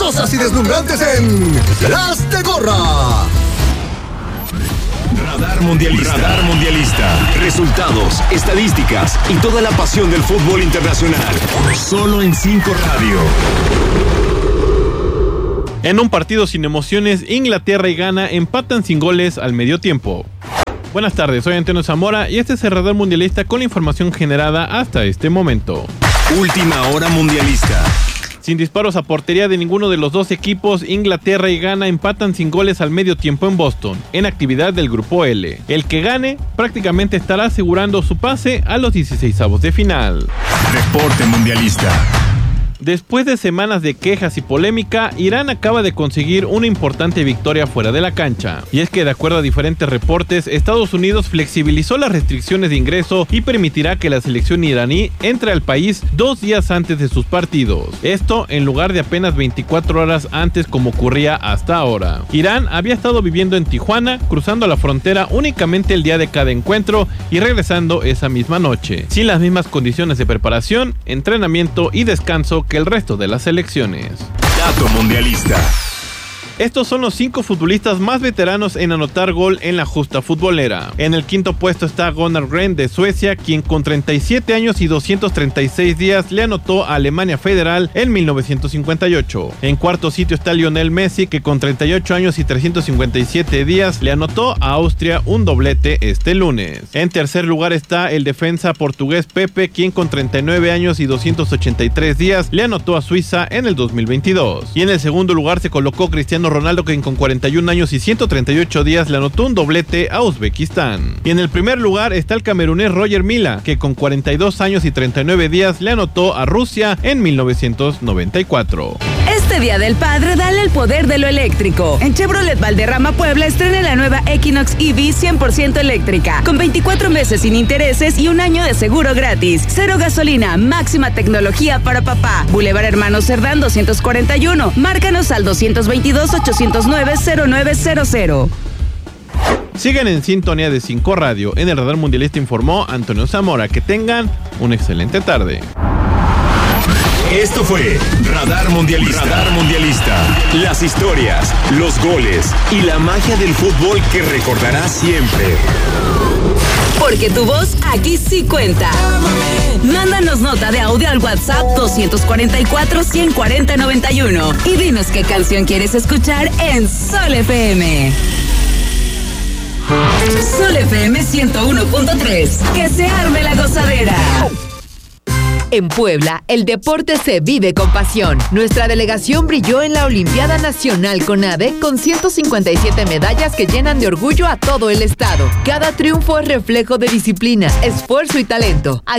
vergonzosas y deslumbrantes en Las de Gorra. Radar Mundialista. Resultados, estadísticas y toda la pasión del fútbol internacional. Solo en 5 Radio. En un partido sin emociones, Inglaterra y Ghana empatan sin goles al medio tiempo. Buenas tardes, soy Antonio Zamora y este es el Radar Mundialista con la información generada hasta este momento. Última hora mundialista. Sin disparos a portería de ninguno de los dos equipos, Inglaterra y Ghana empatan sin goles al medio tiempo en Boston, en actividad del Grupo L. El que gane prácticamente estará asegurando su pase a los 16avos de final. Reporte mundialista. Después de semanas de quejas y polémica, Irán acaba de conseguir una importante victoria fuera de la cancha. Y es que, de acuerdo a diferentes reportes, Estados Unidos flexibilizó las restricciones de ingreso y permitirá que la selección iraní entre al país 2 días antes de sus partidos. Esto en lugar de apenas 24 horas antes como ocurría hasta ahora. Irán había estado viviendo en Tijuana, cruzando la frontera únicamente el día de cada encuentro y regresando esa misma noche, sin las mismas condiciones de preparación, entrenamiento y descanso que el resto de las selecciones. Dato mundialista. Estos son los 5 futbolistas más veteranos en anotar gol en la justa futbolera. En el quinto puesto está Gunnar Gren de Suecia, quien con 37 años y 236 días le anotó a Alemania Federal en 1958. En cuarto sitio está Lionel Messi, que con 38 años y 357 días le anotó a Austria un doblete este lunes. En tercer lugar está el defensa portugués Pepe, quien con 39 años y 283 días le anotó a Suiza en el 2022. Y en el segundo lugar se colocó Cristiano Ronaldo, quien con 41 años y 138 días le anotó un doblete a Uzbekistán. Y en el primer lugar está el camerunés Roger Milla, que con 42 años y 39 días le anotó a Rusia en 1994. Este Día del Padre, dale el poder de lo eléctrico. En Chevrolet Valderrama Puebla estrena la nueva Equinox EV 100% eléctrica, con 24 meses sin intereses y un año de seguro gratis. Cero gasolina, máxima tecnología para papá. Boulevard Hermanos Cerdán 241. Márcanos al 222-809-0900. Sigan en sintonía de 5 Radio. En el Radar Mundialista informó Antonio Zamora. Que tengan una excelente tarde. Esto fue Radar Mundialista. Las historias, los goles y la magia del fútbol que recordarás siempre. Porque tu voz aquí sí cuenta. Mándanos nota de audio al WhatsApp 244-140-91 y dinos qué canción quieres escuchar en Sol FM. Sol FM 101.3. Que se arme la gozadera. En Puebla, el deporte se vive con pasión. Nuestra delegación brilló en la Olimpiada Nacional CONADE con 157 medallas que llenan de orgullo a todo el estado. Cada triunfo es reflejo de disciplina, esfuerzo y talento.